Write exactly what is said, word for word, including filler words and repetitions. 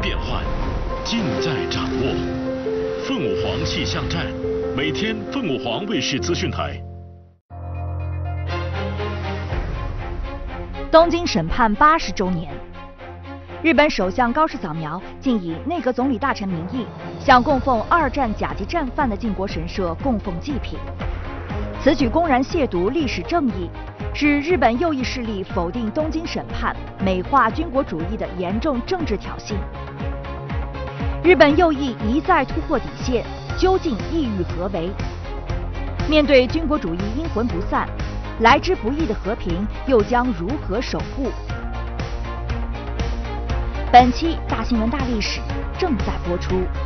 变幻，尽在掌握。凤舞凰气象站，每天凤舞凰卫视资讯台。 东京审判八十周年，日本首相高市早苗竟以内阁总理大臣名义，向供奉二战甲级战犯的靖国神社供奉祭品。此举公然亵渎历史正义，是日本右翼势力否定东京审判、美化军国主义的严重政治挑衅。日本右翼一再突破底线，究竟意欲何为？面对军国主义阴魂不散，来之不易的和平又将如何守护？本期大新闻大历史正在播出。